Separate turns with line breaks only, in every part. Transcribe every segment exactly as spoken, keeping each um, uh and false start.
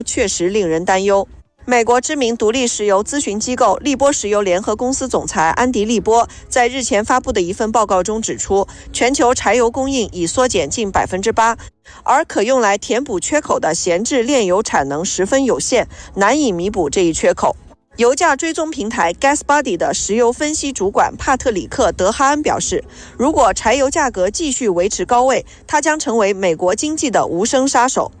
确实令人担忧。美国知名独立石油咨询机构利波石油联合公司总裁安迪·利波在日前发布的一份报告中指出，全球柴油供应已缩减近百分之八，而可用来填补缺口的闲置炼油产能十分有限，难以弥补这一缺口。油价追踪平台 GasBuddy 的石油分析主管帕特里克·德哈恩表示，如果柴油价格继续维持高位，它将成为美国经济的无声杀手。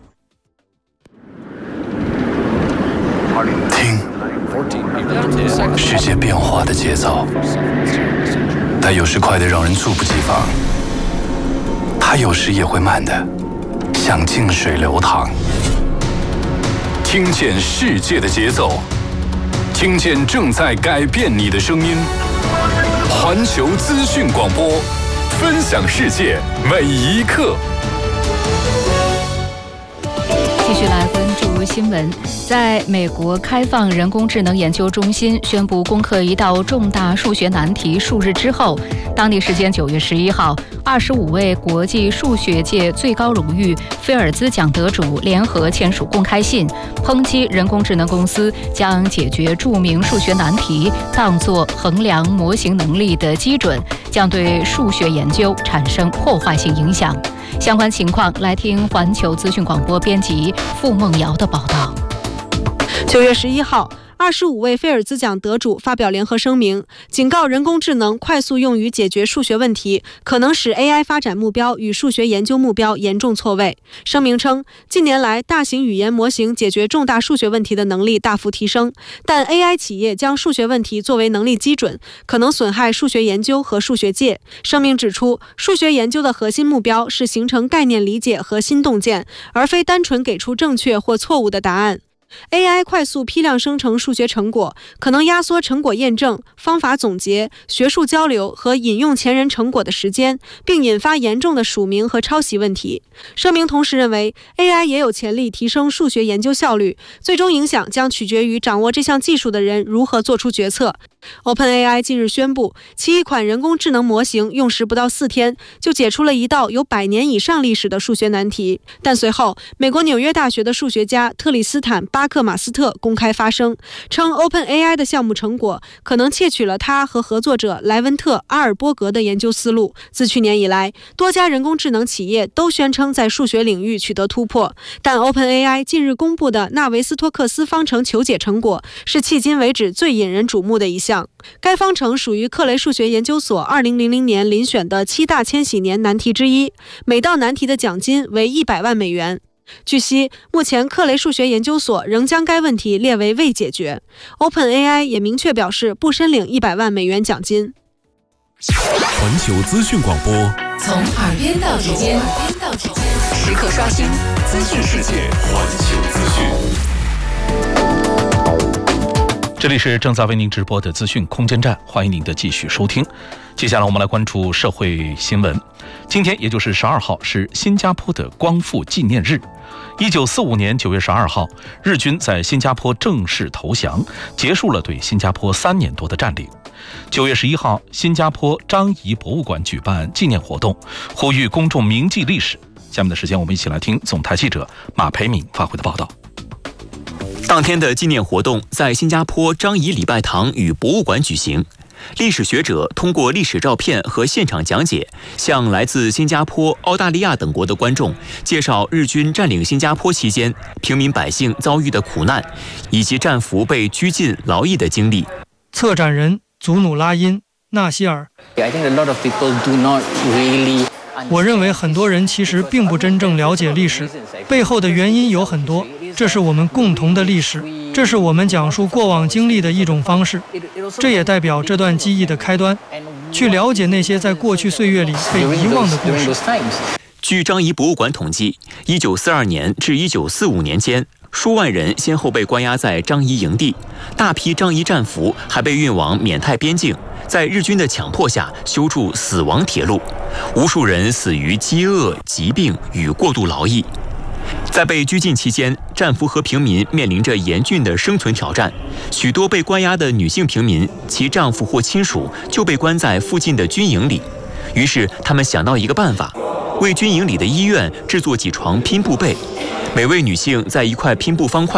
听世界变化的节奏，它有时快得让人猝不及防，它有时也会慢的像静水流淌。听见世界的节奏，听见正在改变你的声音。环球资讯广播，分享世界每一刻。
继续来关注新闻。在美国开放人工智能研究中心宣布攻克一道重大数学难题数日之后，当地时间九月十一号，二十五位国际数学界最高荣誉菲尔兹奖得主联合签署公开信，抨击人工智能公司将解决著名数学难题当作衡量模型能力的基准，将对数学研究产生破坏性影响。相关情况，来听环球资讯广播编辑付梦瑶的报道。
九月十一号，二十五位菲尔兹奖得主发表联合声明，警告人工智能快速用于解决数学问题，可能使 A I 发展目标与数学研究目标严重错位。声明称，近年来大型语言模型解决重大数学问题的能力大幅提升，但 A I 企业将数学问题作为能力基准，可能损害数学研究和数学界。声明指出，数学研究的核心目标是形成概念理解和新洞见，而非单纯给出正确或错误的答案。A I 快速批量生成数学成果，可能压缩成果验证、方法总结、学术交流和引用前人成果的时间，并引发严重的署名和抄袭问题。声明同时认为 ，A I 也有潜力提升数学研究效率，最终影响将取决于掌握这项技术的人如何做出决策。OpenAI 近日宣布，其一款人工智能模型用时不到四天就解出了一道有百年以上历史的数学难题。但随后，美国纽约大学的数学家特里斯坦·巴克马斯特公开发声，称 OpenAI 的项目成果可能窃取了他和合作者莱文特·阿尔波格的研究思路。自去年以来，多家人工智能企业都宣称在数学领域取得突破，但 OpenAI 近日公布的纳维斯托克斯方程求解成果是迄今为止最引人瞩目的一项。该方程属于克雷数学研究所二零零零年遴选的七大千禧年难题之一，每道难题的奖金为一百万美元。据悉，目前克雷数学研究所仍将该问题列为未解决。OpenAI 也明确表示不申领一百万美元奖金。
环球资讯广播，
从耳边到指尖，时刻刷新资讯世界。
环球资讯。
这里是正在为您直播的资讯空间站，欢迎您的继续收听。接下来我们来关注社会新闻。今天也就是十二号是新加坡的光复纪念日。一九四五年九月十二号，日军在新加坡正式投降，结束了对新加坡三年多的占领。九月十一号，新加坡樟宜博物馆举办纪念活动，呼吁公众铭记历史。下面的时间，我们一起来听总台记者马培敏发回的报道。
当天的纪念活动在新加坡樟宜礼拜堂与博物馆举行。历史学者通过历史照片和现场讲解，向来自新加坡、澳大利亚等国的观众介绍日军占领新加坡期间平民百姓遭遇的苦难，以及战俘被拘禁劳役的经历。
策展人祖努拉因纳希尔，我认为很多人其实并不真正了解历史，背后的原因有很多。这是我们共同的历史，这是我们讲述过往经历的一种方式，这也代表这段记忆的开端，去了解那些在过去岁月里被遗忘的故事。
据樟宜博物馆统计，一九四二年至一九四五年间，数万人先后被关押在樟宜营地，大批樟宜战俘还被运往缅泰边境，在日军的强迫下修筑死亡铁路，无数人死于饥饿、疾病与过度劳役。在被拘禁期间，战俘和平民面临着严峻的生存挑战。许多被关押的女性平民，其丈夫或亲属就被关在附近的军营里。于是，他们想到一个办法，为军营里的医院制作几床拼布被。每位女性在一块拼布方块